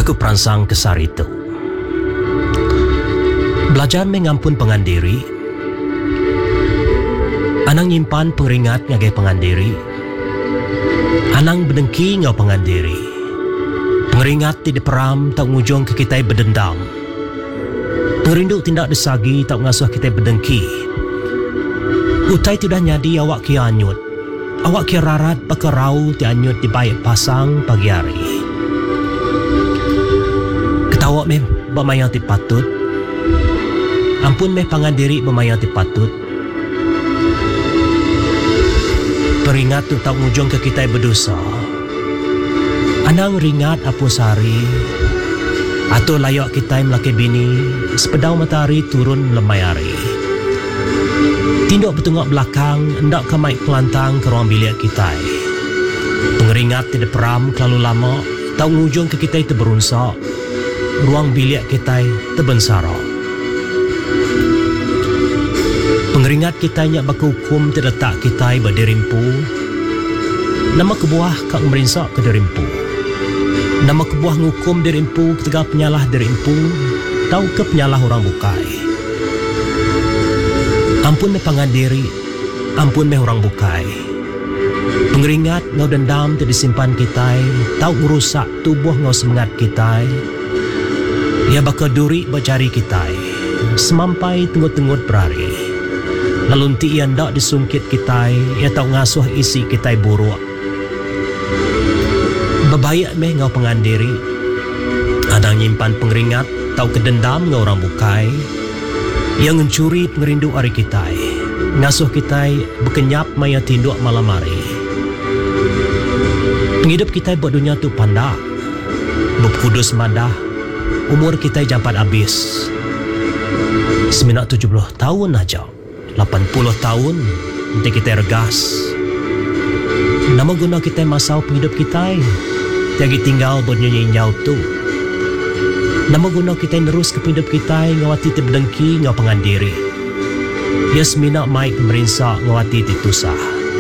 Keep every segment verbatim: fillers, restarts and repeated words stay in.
Jaku perangsang kesar itu. Belajar mengampun pengandiri. Anang nyimpan pengeringat ngagai pengandiri. Anang berdengki ngau pengandiri. Pengeringat tidak peram tak ngujung ke kita berdendam. Perindu tindak desagi tak ngasuh kita berdengki. Utai tidak nyadi awak kia anyut. Awak kia rarat pakarau ti anyut di baik pasang pagi hari. Ketawa meh bermayang ti patut. Ampun meh pangandiri bermayang ti patut. Peringat tu tak ngujung ke kita berdosa. Anang ringat apus hari. Atau layak kita melaki bini. Sepedau matahari turun lemai hari. Tinduk bertengok belakang, hendak ke maik pelantang ke ruang bilik kita. Pengeringat tidak peram terlalu lama. Tak ngujung ke kita itu berunsak. Ruang bilik kita terbensara. Pengeringat kita nyak baku hukum terletak kita berderimpu. Nama kebuah kak merinsak ke derimpu. Nama kebuah ngukum derimpu ketika penyalah derimpu. Tahu ke penyalah orang bukai. Ampun meh pangandiri. Ampun meh orang bukai. Pengeringat ngau dendam tidak disimpan kita. Tahu merusak tubuh ngau semangat kita. Ia bakal duri bercari kita. Semampai tenggut-tenggut berari. Lalu nanti ia hendak disungkit kita. Ia tahu ngasuh isi kita buruk. Bebayak meh ngau pengandiri. Adang nyimpan pengeringat. Tahu kedendam ngau orang bukai. Yang mencuri pengerindu hari kita. Ngasuh kita berkenyap maya tinduk malam hari. Penghidup kita buat dunia tu pandak. Berkudus madah. Umur kita jampat habis. Sembilan tujuh puluh tahun aja. Lapan puluh tahun. Nanti kita regas. Nama guna kita masau penghidup kita. Tiagi tinggal bernyanyi nyau tu. Nama guna kita nerus ke penghidup kita. Ngawati ti berdengki ngau pengandiri. Ya semina maik merinsak ngawati ti tusah.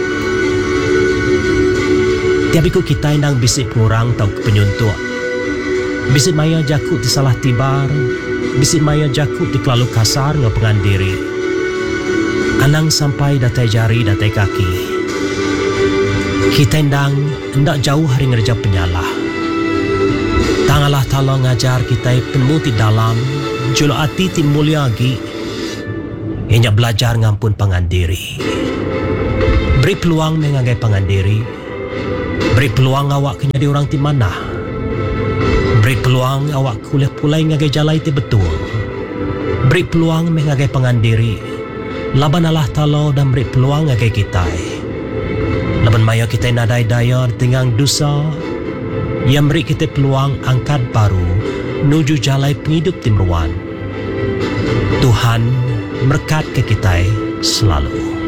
Tiabiku kita nang bisik pengurang tau ke penyuntuk. Bisik maya jakut di salah tibar. Bisik maya jakut di kelalu kasar ngau pengandiri. Anang sampai datai jari datai kaki. Kita ndang hendak jauh hari ngerja penyalah. Tangalah tala ngajar kita penuh di dalam. Julu hati ti mulia lagi. Ianya belajar ngampun pangandiri. Beri peluang mengagai pangandiri. Beri peluang awak kenyadi orang ti mana. Beri peluang awak kuliah pulai ngagai jalai ti betul. Beri peluang mengagai pangandiri. Laban Allah Ta'ala dan beri peluang ngagai kita. Laban maya kita nadai daya tenggang dosa. Yang beri kita peluang angkat baru. Nuju jalai penghidup timruan. Tuhan berkat ke kita selalu.